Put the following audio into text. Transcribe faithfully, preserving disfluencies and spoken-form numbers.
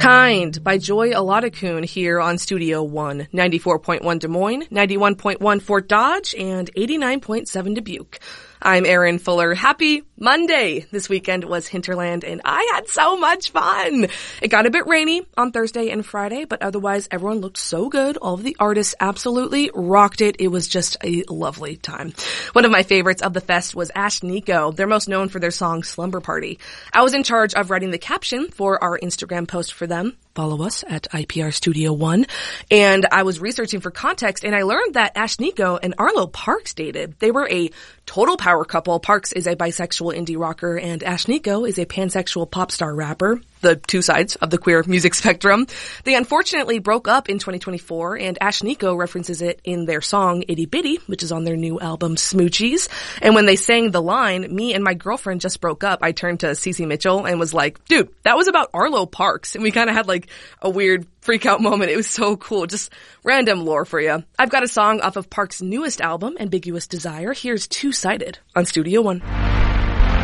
Kind by Joy Aladakun here on Studio One, ninety-four point one Des Moines, ninety-one point one Fort Dodge, and eighty-nine point seven Dubuque. I'm Erin Fuller. Happy Monday! This weekend was Hinterland, and I had so much fun! It got a bit rainy on Thursday and Friday, but otherwise everyone looked so good. All of the artists absolutely rocked it. It was just a lovely time. One of my favorites of the fest was Ashnikko. They're most known for their song Slumber Party. I was in charge of writing the caption for our Instagram post for them. Follow us at I P R Studio One. And I was researching for context, and I learned that Ashnikko and Arlo Parks dated. They were a total power couple. Parks is a bisexual indie rocker, and Ashnikko is a pansexual pop star rapper. The two sides of the queer music spectrum. They unfortunately broke up in twenty twenty-four, and Ashnikko references it in their song Itty Bitty, which is on their new album Smoochies. And when they sang the line, "Me and my girlfriend just broke up," I turned to Cece Mitchell and was like, dude, that was about Arlo Parks. And we kind of had like a weird freak out moment. It was so cool. Just random lore for you. I've got a song off of Parks' newest album, Ambiguous Desire. Here's Two-Sided on Studio One.